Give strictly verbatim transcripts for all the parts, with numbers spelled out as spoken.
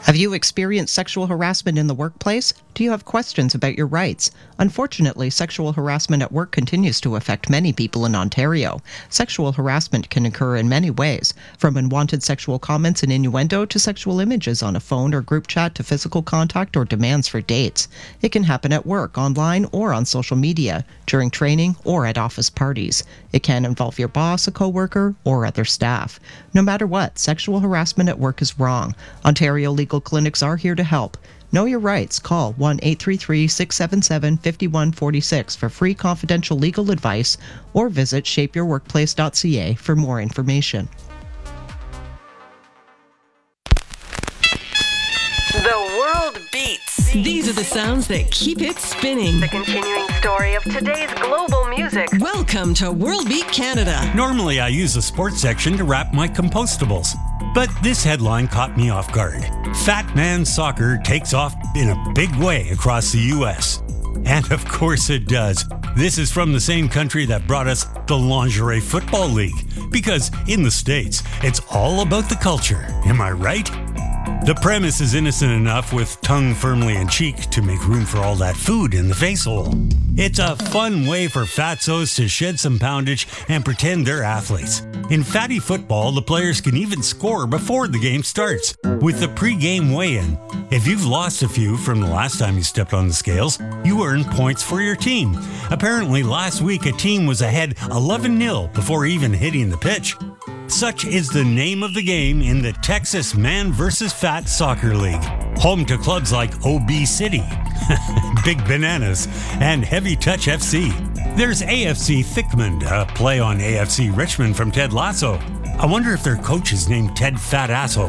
Have you experienced sexual harassment in the workplace? Do you have questions about your rights? Unfortunately, sexual harassment at work continues to affect many people in Ontario. Sexual harassment can occur in many ways, from unwanted sexual comments and innuendo to sexual images on a phone or group chat to physical contact or demands for dates. It can happen at work, online, or on social media, during training, or at office parties. It can involve your boss, a coworker, or other staff. No matter what, sexual harassment at work is wrong. Ontario Legal Clinics are here to help. Know your rights. Call one eight three three, six seven seven, five one four six for free confidential legal advice or visit shape your workplace dot c a for more information. The world beats. These are the sounds that keep it spinning. The continuing story of today's global music. Welcome to World Beat Canada. Normally, I use the sports section to wrap my compostables. But this headline caught me off guard. Fat Man Soccer takes off in a big way across the U S. And of course it does. This is from the same country that brought us the Lingerie Football League. Because in the States, it's all about the culture. Am I right? The premise is innocent enough, with tongue firmly in cheek to make room for all that food in the face hole. It's a fun way for fatzos to shed some poundage and pretend they're athletes. In fatty football, the players can even score before the game starts, with the pre-game weigh-in. If you've lost a few from the last time you stepped on the scales, you earn points for your team. Apparently, last week a team was ahead eleven nil before even hitting the pitch. Such is the name of the game in the Texas Man versus. Fat Soccer League, home to clubs like O B City, Big Bananas, and Heavy Touch F C. There's A F C Thickmond, a play on A F C Richmond from Ted Lasso. I wonder if their coach is named Ted Fat Asshole.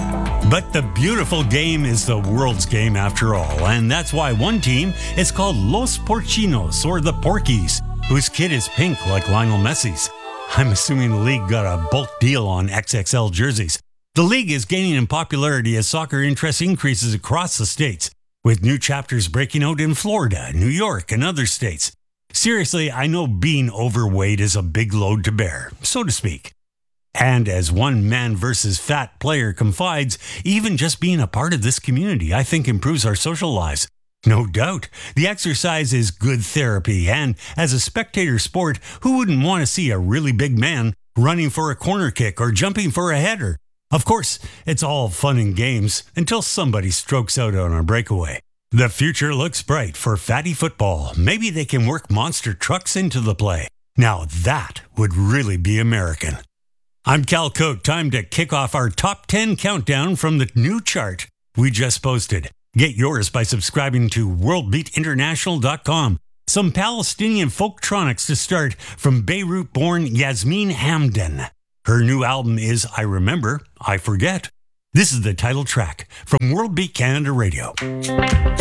But the beautiful game is the world's game after all, and that's why one team is called Los Porcinos, or the Porkies, whose kit is pink like Lionel Messi's. I'm assuming the league got a bulk deal on X X L jerseys. The league is gaining in popularity as soccer interest increases across the states, with new chapters breaking out in Florida, New York, and other states. Seriously, I know being overweight is a big load to bear, so to speak. And as one man versus fat player confides, even just being a part of this community, I think improves our social lives. No doubt, the exercise is good therapy, and as a spectator sport, who wouldn't want to see a really big man running for a corner kick or jumping for a header? Of course, it's all fun and games until somebody strokes out on a breakaway. The future looks bright for fatty football. Maybe they can work monster trucks into the play. Now that would really be American. I'm Cal Cote. Time to kick off our top ten countdown from the new chart we just posted. Get yours by subscribing to world beat international dot com. Some Palestinian folktronics to start from Beirut-born Yasmin Hamdan. Her new album is I Remember, I Forget. This is the title track from World Beat Canada Radio.